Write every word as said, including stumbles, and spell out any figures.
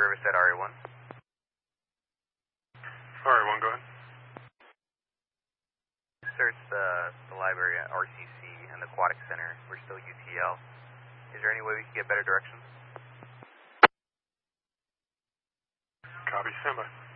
Riverside R A one. R A one, go ahead. Sir, it's the, the library at R C C and the Aquatic Center. We're still U T L. Is there any way we can get better directions? Copy, stand by.